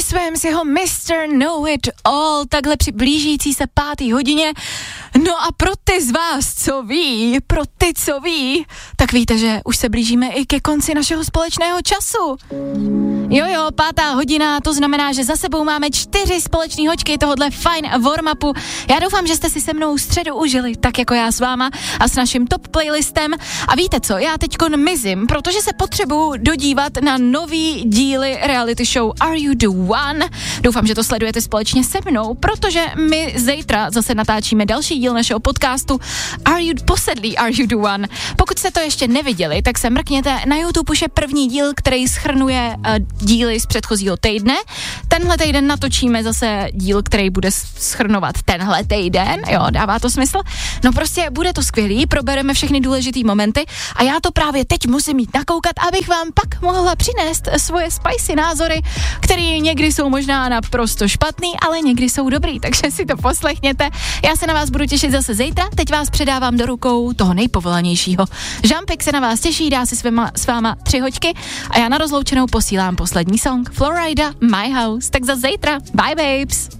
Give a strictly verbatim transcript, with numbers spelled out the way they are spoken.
Swims, jeho mister Know It All, takhle při blížící se pátý hodině. No a pro ty z vás, co ví, pro ty, co ví, tak víte, že už se blížíme i ke konci našeho společného času. Jo, jo, pátá hodina, to znamená, že za sebou máme čtyři společný hoďky tohodle fajn warm-upu. Já doufám, že jste si se mnou středu užili, tak jako já s váma a s naším top playlistem. A víte co, já teďkon mizím, protože se potřebuju dodívat na nový díly reality show Are You The One. Doufám, že to sledujete společně se mnou, protože my zítra zase natáčíme další díl našeho podcastu Are You Posedlý Are You The One. Pokud jste to ještě neviděli, tak se mrkněte, na YouTube už je první díl, který shrnuje uh, díly z předchozího týdne. Tenhle týden natočíme zase díl, který bude shrnovat tenhle týden, jo, dává to smysl. No prostě bude to skvělý, probereme všechny důležitý momenty a já to právě teď musím jít nakoukat, abych vám pak mohla přinést svoje spicy názory, které někdy jsou možná naprosto špatný, ale někdy jsou dobrý, takže si to poslechněte. Já se na vás budu těšit zase zítra, teď vás předávám do rukou toho nejpovolanějšího. Žampik se na vás těší, dá si s váma, s váma tři hoďky a já na rozloučenou posílám poslední song Florida, My House. Tak za zítra. Bye babes.